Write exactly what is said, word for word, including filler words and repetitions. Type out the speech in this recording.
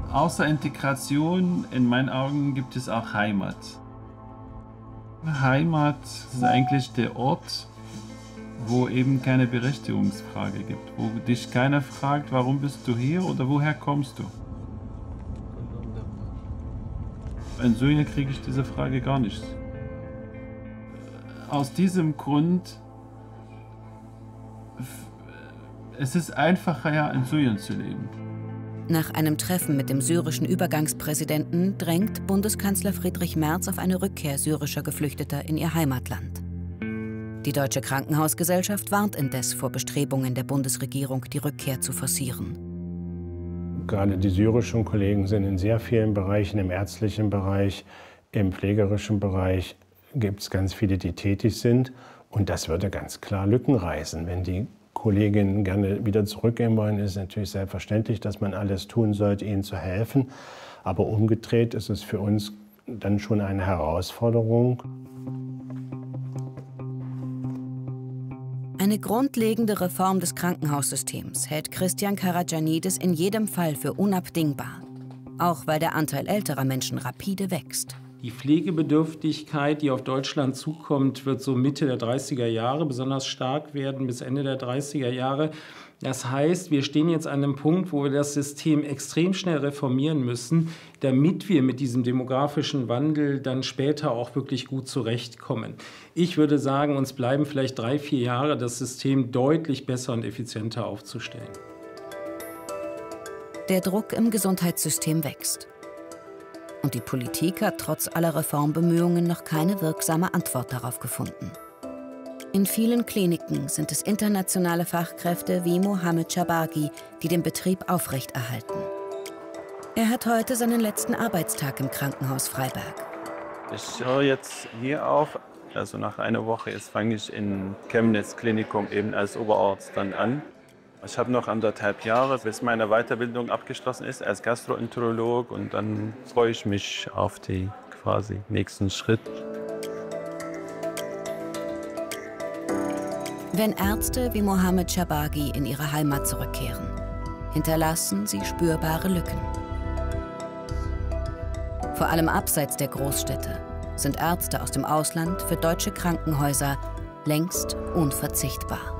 Außer Integration, in meinen Augen, gibt es auch Heimat. Heimat ist eigentlich der Ort, wo eben keine Berechtigungsfrage gibt, wo dich keiner fragt, warum bist du hier oder woher kommst du. In Syrien kriege ich diese Frage gar nicht. Aus diesem Grund, es ist einfacher, ja, in Syrien zu leben. Nach einem Treffen mit dem syrischen Übergangspräsidenten drängt Bundeskanzler Friedrich Merz auf eine Rückkehr syrischer Geflüchteter in ihr Heimatland. Die Deutsche Krankenhausgesellschaft warnt indes vor Bestrebungen der Bundesregierung, die Rückkehr zu forcieren. Gerade die syrischen Kollegen sind in sehr vielen Bereichen, im ärztlichen Bereich, im pflegerischen Bereich, gibt es ganz viele, die tätig sind. Und das würde ganz klar Lücken reißen. Wenn die Kolleginnen gerne wieder zurückgehen wollen, ist es natürlich selbstverständlich, dass man alles tun sollte, ihnen zu helfen. Aber umgedreht ist es für uns dann schon eine Herausforderung. Eine grundlegende Reform des Krankenhaussystems hält Christian Karagianidis in jedem Fall für unabdingbar. Auch weil der Anteil älterer Menschen rapide wächst. Die Pflegebedürftigkeit, die auf Deutschland zukommt, wird so Mitte der dreißiger Jahre besonders stark werden, bis Ende der dreißiger Jahre. Das heißt, wir stehen jetzt an einem Punkt, wo wir das System extrem schnell reformieren müssen, damit wir mit diesem demografischen Wandel dann später auch wirklich gut zurechtkommen. Ich würde sagen, uns bleiben vielleicht drei, vier Jahre, das System deutlich besser und effizienter aufzustellen. Der Druck im Gesundheitssystem wächst. Und die Politik hat trotz aller Reformbemühungen noch keine wirksame Antwort darauf gefunden. In vielen Kliniken sind es internationale Fachkräfte wie Mohammed Shabagi, die den Betrieb aufrechterhalten. Er hat heute seinen letzten Arbeitstag im Krankenhaus Freiberg. Ich höre jetzt hier auf. Also nach einer Woche jetzt fange ich in Chemnitz Klinikum eben als Oberarzt dann an. Ich habe noch anderthalb Jahre, bis meine Weiterbildung abgeschlossen ist als Gastroenterolog. Und dann freue ich mich auf den quasi nächsten Schritt. Wenn Ärzte wie Mohammed Shabagi in ihre Heimat zurückkehren, hinterlassen sie spürbare Lücken. Vor allem abseits der Großstädte sind Ärzte aus dem Ausland für deutsche Krankenhäuser längst unverzichtbar.